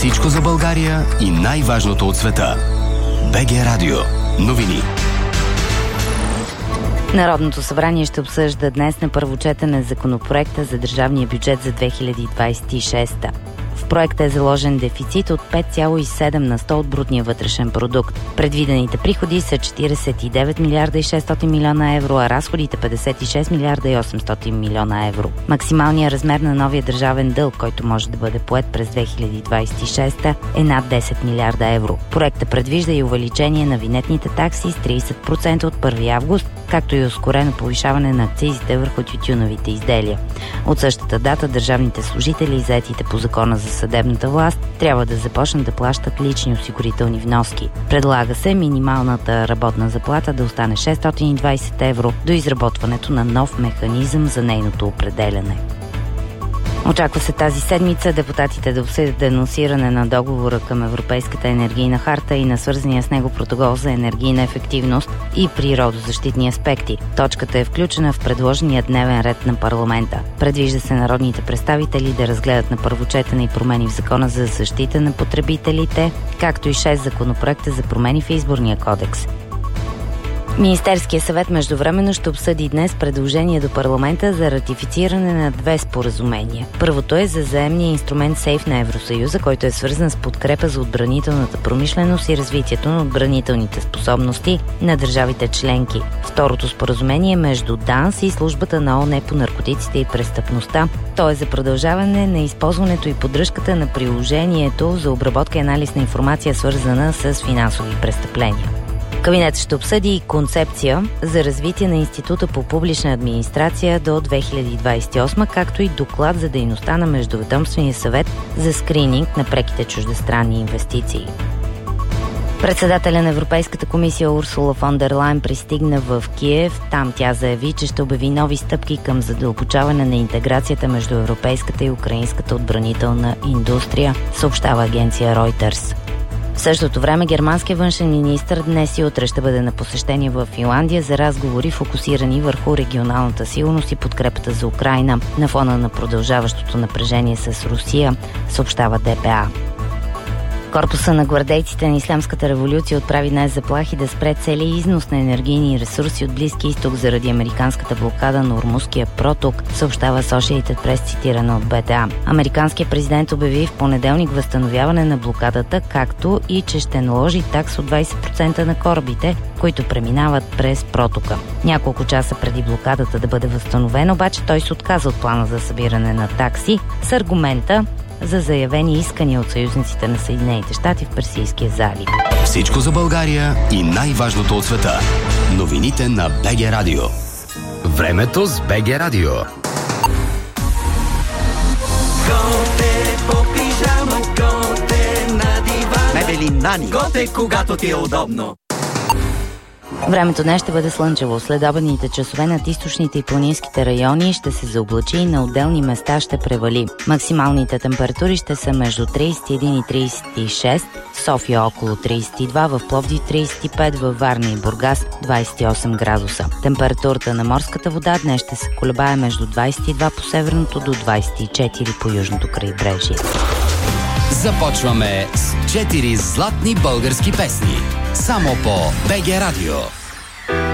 Всичко за България и най-важното от света. БГ Радио. Новини. Народното събрание ще обсъжда днес на първо четене законопроекта за държавния бюджет за 2026. В проекта е заложен дефицит от 5,7 на 100 от брутния вътрешен продукт. Предвидените приходи са 49 милиарда и 600 милиона евро, а разходите 56 милиарда и 800 милиона евро. Максималният размер на новия държавен дълг, който може да бъде поет през 2026, е над 10 милиарда евро. Проектът предвижда и увеличение на винетните такси с 30% от 1 август, както и ускорено повишаване на акцизите върху тютюновите изделия. От същата дата държавните служители, заетите по закона за съдебната власт, трябва да започнат да плащат лични осигурителни вноски. Предлага се минималната работна заплата да остане 620 евро до изработването на нов механизъм за нейното определяне. Очаква се тази седмица депутатите да обсъдят денонсиране на договора към Европейската енергийна харта и на свързания с него протокол за енергийна ефективност и природозащитни аспекти. Точката е включена в предложения дневен ред на парламента. Предвижда се народните представители да разгледат на първо четене и промени в Закона за защита на потребителите, както и 6 законопроекта за промени в Изборния кодекс. Министерският съвет междувременно ще обсъди днес предложение до парламента за ратифициране на 2 споразумения. Първото е за заемния инструмент СЕЙФ на Евросъюза, който е свързан с подкрепа за отбранителната промишленост и развитието на отбранителните способности на държавите членки. Второто споразумение е между ДАНС и службата на ООН по наркотиците и престъпността. То е за продължаване на използването и поддръжката на приложението за обработка и анализ на информация, свързана с финансови престъпления. Кабинетът ще обсъди и концепция за развитие на Института по публична администрация до 2028, както и доклад за дейността на Междуведомствения съвет за скрининг на преките чуждестранни инвестиции. Председателя на Европейската комисия Урсула фон дер Лайен пристигна в Киев. Там тя заяви, че ще обяви нови стъпки към задълбочаване на интеграцията между европейската и украинската отбранителна индустрия, съобщава агенция Reuters. В същото време германският външен министър днес и утре ще бъде на посещение в Финландия за разговори, фокусирани върху регионалната сигурност и подкрепата за Украйна на фона на продължаващото напрежение с Русия, съобщава ДПА. Корпуса на гвардейците на Ислямската революция отправи днес заплахи да спре целия износ на енергийни ресурси от Близкия изток заради американската блокада на Ормузския проток, съобщава Associated Press, цитирана от БТА. Американският президент обяви в понеделник възстановяване на блокадата, както и че ще наложи такс от 20% на корабите, които преминават през протока. Няколко часа преди блокадата да бъде възстановена, обаче той се отказа от плана за събиране на такси с аргумента за заявени искания от съюзниците на Съединените щати в Персийския залив. Всичко за България и най-важното от света. Новините на БГ Радио. Времето с БГ Радио. Готе по пижама, готе на дивана. Мебели Нани. Готе, когато ти е удобно. Времето днес ще бъде слънчево. След обедните часове над източните и планинските райони ще се заоблачи и на отделни места ще превали. Максималните температури ще са между 31 и 36, в София около 32, в Пловдив 35, във Варна и Бургас 28 градуса. Температурата на морската вода днес ще се колебае между 22 по северното до 24 по южното крайбрежие. Започваме с 4 златни български песни. Само по БГ Радио.